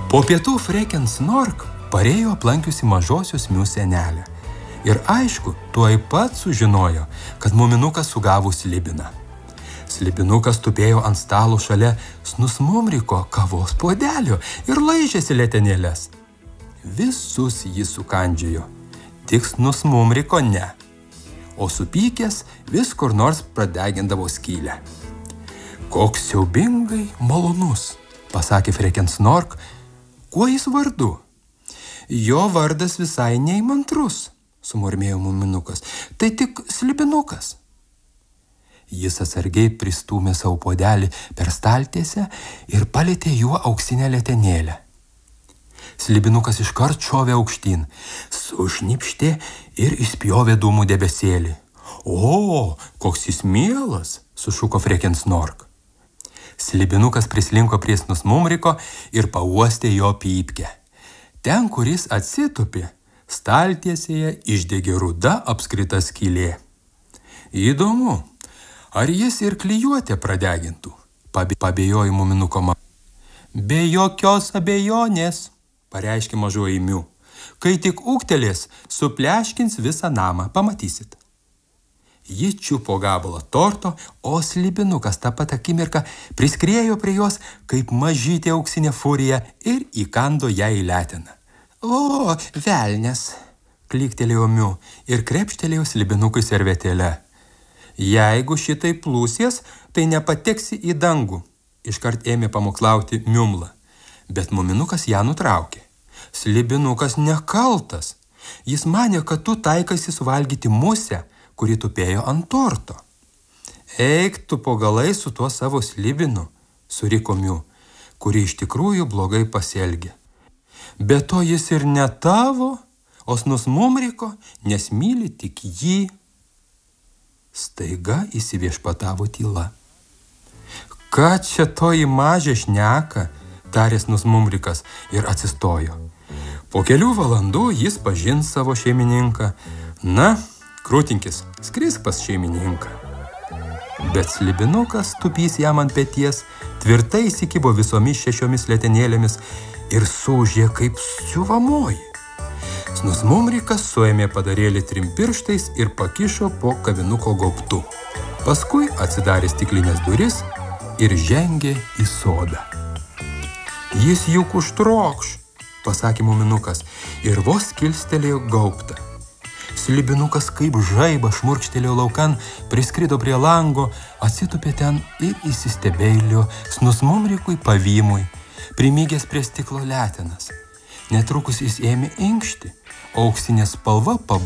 Po pietų Freken Snork parėjo aplankiusi mažosios Miu senelę. Ir aišku, tuoj pat sužinojo, kad muminukas sugavo slibiną. Slibinukas tupėjo ant stalo šalia Snusmumriko kavos puodelio ir laižėsi letenėles. Visus jis sukandžiojo, tik Snusmumriko ne. O supykęs vis kur nors pradegindavo skylę. Koks siaubingai malonus, pasakė Freken Snork. Kuo jis vardu? Jo vardas visai neįmantrus, sumurmėjo muminukas. Tai tik slibinukas. Jis atsargiai pristūmė savo puodelį per staltiesę ir palietė juo auksinę letenėlę. Slibinukas iškart šovė aukštyn, sušnipštė ir išspjovė dūmų debesėlį. O, koks jis mielas, sušuko Freken Snork. Slibinukas prislinko prie Snusmumriko ir pauostė jo pypkę. Ten, kur jis atsitupė, staltiesėje išdegė ruda apskrita skylė. Įdomu, ar jis ir klijuotę pradegintų, pabėjojo muminuko mama. Be jokios abejonės, pareiškė mažoji Miu. Kai tik ūgtelės, supleškins visą namą, pamatysit. Ji čiupo gabalą torto, o slibinukas tą pat akimirką priskriejo prie jos kaip mažytė auksinė furija ir įkando ją į leteną. O, velnias, klyktelėjo Miu ir krepštelėjo slibinukui servetėle. Jeigu šitai plūsies, tai nepateksi į dangų, iškart ėmė pamokslauti Miumla, bet muminukas ją nutraukė. Slibinukas nekaltas. Jis manė, kad tu taikasi suvalgyti musę, kuri tupėjo ant torto. Eik tu po galai su tuo savo slibinu, suriko Miu, kuri iš tikrųjų blogai pasielgė. Be to jis ir ne tavo, o Snusmumriko, nes myli tik jį. Staiga įsiviešpatavo tyla. Ką čia toji mažė šneka, tarė Snusmumrikas ir atsistojo. Po kelių valandų jis pažins savo šeimininką. Na, krūtinkis, skrisk pas šeimininką. Bet slibinukas, tupys jam ant peties, tvirtai įsikibo visomis 6 letenėlėmis ir suūžė kaip siuvamoji. Snusmumrikas suėmė padarėlį 3 pirštais ir pakišo po kavinuko gaubtu. Paskui atsidarė stiklinės duris ir žengė į sodą. Jis juk užtrokš, pasakė muminukas ir vos kilstelėjo gaubtą. Slibinukas kaip žaiba šmurkštelėjo laukan, priskrido prie lango, atsitupė ten ir įsistebėjo Snusmumrikui pavymui, primygęs prie stiklo letenas. Netrukus jis ėmė inkšti, auksinė spalva